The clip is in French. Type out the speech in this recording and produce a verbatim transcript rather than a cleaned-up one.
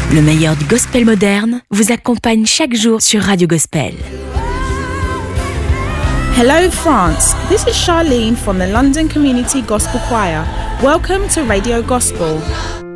Le meilleur du gospel moderne vous accompagne chaque jour sur Radio Gospel. Hello France, this is Charlene from the London Community Gospel Choir. Welcome to Radio Gospel.